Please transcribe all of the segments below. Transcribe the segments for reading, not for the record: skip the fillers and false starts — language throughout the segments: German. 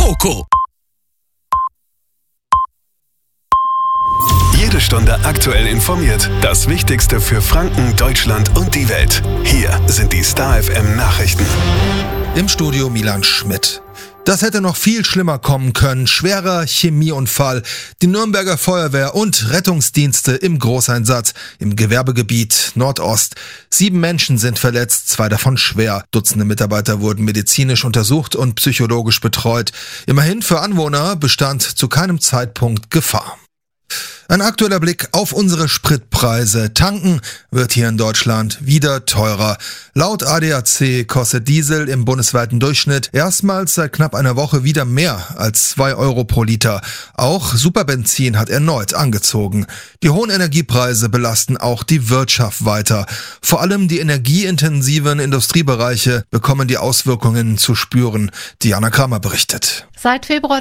Coco. Jede Stunde aktuell informiert. Das Wichtigste für Franken, Deutschland und die Welt. Hier sind die Star FM Nachrichten. Im Studio Milan Schmidt. Das hätte noch viel schlimmer kommen können. Schwerer Chemieunfall. Die Nürnberger Feuerwehr und Rettungsdienste im Großeinsatz im Gewerbegebiet Nordost. 7 Menschen sind verletzt, 2 davon schwer. Dutzende Mitarbeiter wurden medizinisch untersucht und psychologisch betreut. Immerhin für Anwohner bestand zu keinem Zeitpunkt Gefahr. Ein aktueller Blick auf unsere Spritpreise. Tanken wird hier in Deutschland wieder teurer. Laut ADAC kostet Diesel im bundesweiten Durchschnitt erstmals seit knapp einer Woche wieder mehr als 2 Euro pro Liter. Auch Superbenzin hat erneut angezogen. Die hohen Energiepreise belasten auch die Wirtschaft weiter. Vor allem die energieintensiven Industriebereiche bekommen die Auswirkungen zu spüren. Diana Kramer berichtet. Seit Februar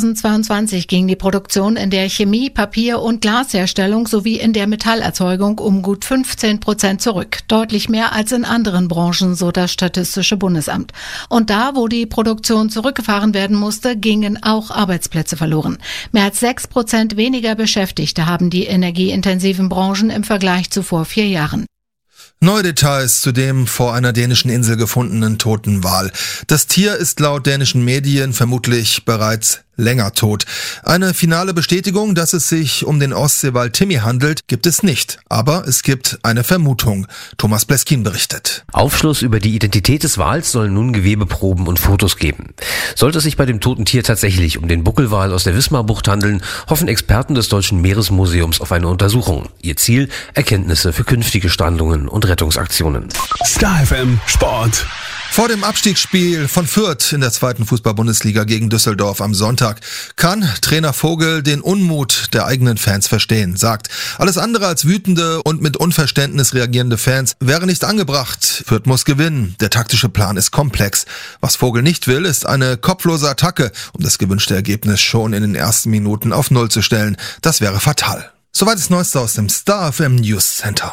2022 ging die Produktion in der Chemie-, Papier- und Glasherstellung sowie in der Metallerzeugung um gut 15% zurück. Deutlich mehr als in anderen Branchen, so das Statistische Bundesamt. Und da, wo die Produktion zurückgefahren werden musste, gingen auch Arbeitsplätze verloren. Mehr als 6% weniger Beschäftigte haben die energieintensiven Branchen im Vergleich zu vor 4 Jahren. Neue Details zu dem vor einer dänischen Insel gefundenen toten Wal. Das Tier ist laut dänischen Medien vermutlich bereits länger tot. Eine finale Bestätigung, dass es sich um den Ostseewal Timmy handelt, gibt es nicht. Aber es gibt eine Vermutung. Thomas Bleskin berichtet. Aufschluss über die Identität des Wals sollen nun Gewebeproben und Fotos geben. Sollte es sich bei dem toten Tier tatsächlich um den Buckelwal aus der Wismarbucht handeln, hoffen Experten des Deutschen Meeresmuseums auf eine Untersuchung. Ihr Ziel: Erkenntnisse für künftige Strandungen und Rettungsaktionen. Star FM Sport. Vor dem Abstiegsspiel von Fürth in der 2. Fußball-Bundesliga gegen Düsseldorf am Sonntag kann Trainer Vogel den Unmut der eigenen Fans verstehen, sagt, alles andere als wütende und mit Unverständnis reagierende Fans wäre nicht angebracht. Fürth muss gewinnen. Der taktische Plan ist komplex. Was Vogel nicht will, ist eine kopflose Attacke, um das gewünschte Ergebnis schon in den ersten Minuten auf Null zu stellen. Das wäre fatal. Soweit das Neueste aus dem Star FM News Center.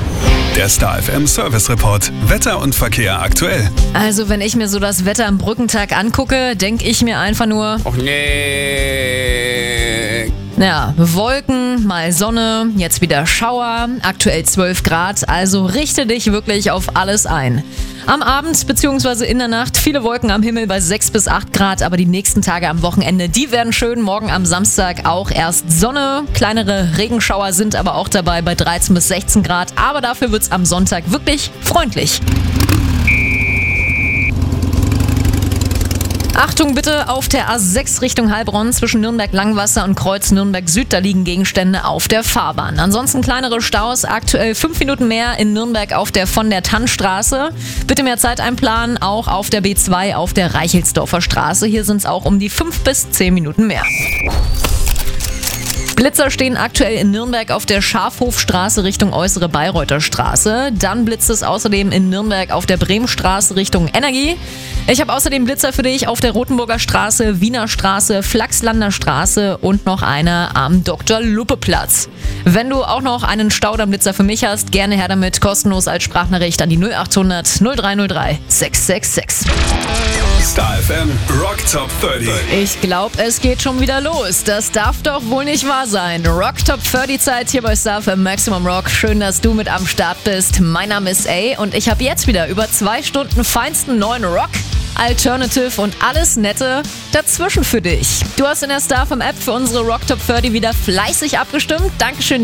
Der Star FM Service Report. Wetter und Verkehr aktuell. Also wenn ich mir so das Wetter am Brückentag angucke, denke ich mir einfach nur, Och nee. ja, Wolken, mal Sonne, jetzt wieder Schauer, aktuell 12 Grad, also richte dich wirklich auf alles ein. Am Abend bzw. in der Nacht viele Wolken am Himmel bei 6 bis 8 Grad, aber die nächsten Tage am Wochenende, die werden schön. Morgen am Samstag auch erst Sonne, kleinere Regenschauer sind aber auch dabei bei 13 bis 16 Grad, aber dafür wird's am Sonntag wirklich freundlich. Achtung bitte auf der A6 Richtung Heilbronn zwischen Nürnberg-Langwasser und Kreuz Nürnberg-Süd, da liegen Gegenstände auf der Fahrbahn. Ansonsten kleinere Staus, aktuell 5 Minuten mehr in Nürnberg auf der von der Tannstraße. Bitte mehr Zeit einplanen, auch auf der B2 auf der Reichelsdorfer Straße. Hier sind es auch um die 5 bis 10 Minuten mehr. Blitzer stehen aktuell in Nürnberg auf der Schafhofstraße Richtung Äußere Bayreuther Straße. Dann blitzt es außerdem in Nürnberg auf der Bremenstraße Richtung Energie. Ich habe außerdem Blitzer für dich auf der Rotenburger Straße, Wiener Straße, Flachslander Straße und noch eine am Dr.-Luppe-Platz. Wenn du auch noch einen Staudammblitzer für mich hast, gerne her damit, kostenlos als Sprachnachricht an die 0800 0303 666. Star FM Rock Top 30. Ich glaube, es geht schon wieder los. Das darf doch wohl nicht wahr sein. Rock Top 30 Zeit hier bei Star FM Maximum Rock. Schön, dass du mit am Start bist. Mein Name ist A und ich habe jetzt wieder über 2 Stunden feinsten neuen Rock, Alternative und alles Nette dazwischen für dich. Du hast in der Star FM App für unsere Rock Top 30 wieder fleißig abgestimmt. Dankeschön